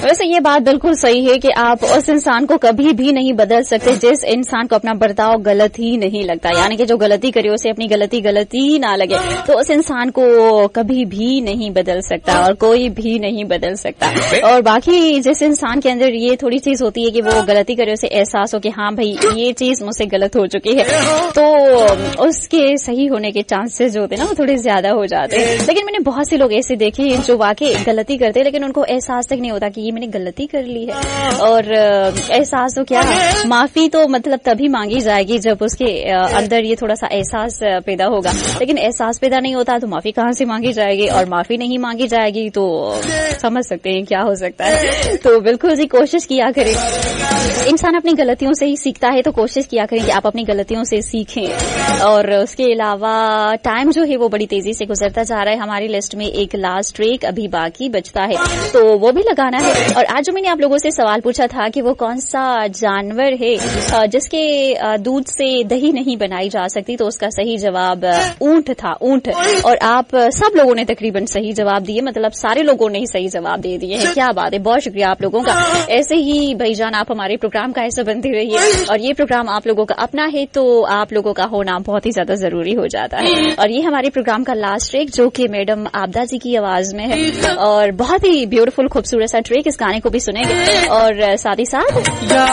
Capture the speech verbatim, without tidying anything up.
वैसे ये बात बिल्कुल सही है कि आप उस इंसान को कभी भी नहीं बदल सकते जिस इंसान को अपना बर्ताव गलत ही नहीं लगता, यानी कि जो गलती करे उसे अपनी गलती गलती ना लगे, तो उस इंसान को कभी भी नहीं बदल सकता और कोई भी नहीं बदल सकता। और बाकी जिस इंसान के अंदर ये थोड़ी चीज होती है कि वो गलती करे, उसे एहसास हो कि हाँ भाई ये चीज मुझसे गलत हो चुकी है, तो उसके सही होने के चांसेस जो होते हैं ना वो थोड़े ज्यादा हो जाते हैं। लेकिन मैंने बहुत से लोग ऐसे देखे हैं जो वाकई गलती करते हैं लेकिन उनको एहसास तक नहीं होता कि ये मैंने गलती कर ली है। और एहसास तो क्या, माफी तो मतलब तभी मांगी जाएगी जब उसके अंदर ये थोड़ा सा एहसास पैदा होगा, लेकिन एहसास पैदा नहीं होता तो माफी कहाँ से मांगी जाएगी, और माफी नहीं मांगी जाएगी तो समझ सकते हैं क्या हो सकता है। तो बिल्कुल जी कोशिश किया करें, इंसान अपनी गलतियों से ही सीखता है, तो कोशिश किया करें कि आप अपनी गलतियों से सीखें। और उसके अलावा टाइम जो है वो बड़ी तेजी से गुजरता जा रहा है, हमारी लिस्ट में एक लास्ट ट्रैक अभी बाकी बचता है तो वो भी लगाना है। और आज जो मैंने आप लोगों से सवाल पूछा था कि वो कौन सा जानवर है जिसके दूध से दही नहीं बनाई जा सकती, तो उसका सही जवाब ऊंट था, ऊंट। और आप सब लोगों ने तकरीबन सही जवाब दिए, मतलब सारे लोगों ने ही सही जवाब दे दिए हैं। क्या बात है, बहुत शुक्रिया आप लोगों का। ऐसे ही भाईजान आप हमारे प्रोग्राम का हिस्सा बनते रहिए, और ये प्रोग्राम आप लोगों का अपना है तो आप लोगों का होना बहुत ही ज्यादा जरूरी हो जाता है। और ये हमारे प्रोग्राम का लास्ट ट्रैक जो कि मैडम आबदा जी की आवाज में है, और बहुत ही ब्यूटीफुल खूबसूरत सा ट्रैक, इस गाने को भी सुनेंगे और साथ ही साथ